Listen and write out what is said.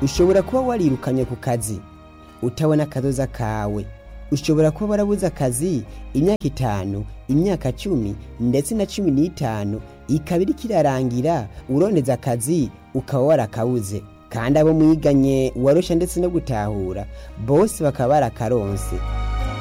ushobora kuba warirukanye ku kazi utabona akazoza kawe. Ushobora kuba warabuze akazi imyaka 5, imyaka 10 ndetse na 15 ikabiri kirarangira urondeza akazi ukaba warakabuze, kandi abo mwiganye warusha ndetse no gutahura bose bakaba barakaronse.